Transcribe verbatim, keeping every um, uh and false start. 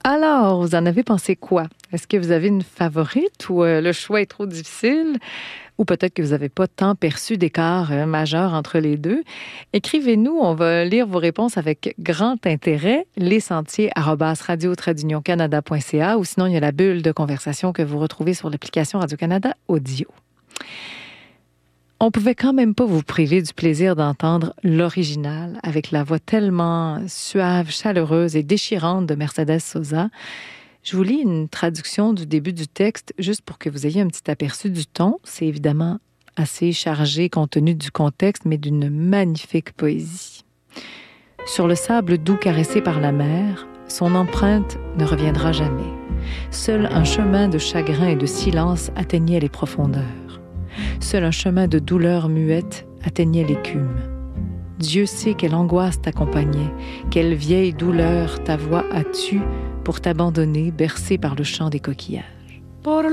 Alors, vous en avez pensé quoi? Est-ce que vous avez une favorite ou euh, le choix est trop difficile? Ou peut-être que vous n'avez pas tant perçu d'écart euh, majeur entre les deux? Écrivez-nous, on va lire vos réponses avec grand intérêt. Lessentiers arobase radio trait d'union canada point c a ou sinon il y a la bulle de conversation que vous retrouvez sur l'application Radio-Canada Audio. On pouvait quand même pas vous priver du plaisir d'entendre l'original avec la voix tellement suave, chaleureuse et déchirante de Mercedes Sosa. Je vous lis une traduction du début du texte juste pour que vous ayez un petit aperçu du ton. C'est évidemment assez chargé compte tenu du contexte, mais d'une magnifique poésie. Sur le sable doux caressé par la mer, son empreinte ne reviendra jamais. Seul un chemin de chagrin et de silence atteignait les profondeurs. Seul un chemin de douleur muette atteignait l'écume. Dieu sait quelle angoisse t'accompagnait, quelle vieille douleur ta voix a tue pour t'abandonner, bercée par le chant des coquillages.